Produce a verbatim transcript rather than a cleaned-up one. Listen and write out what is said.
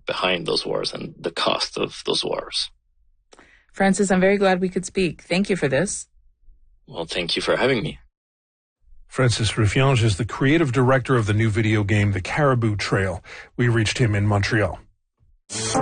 behind those wars and the cost of those wars. Francis, I'm very glad we could speak. Thank you for this. Well, thank you for having me. Francis Ruffiange is the creative director of the new video game, The Caribou Trail. We reached him in Montreal.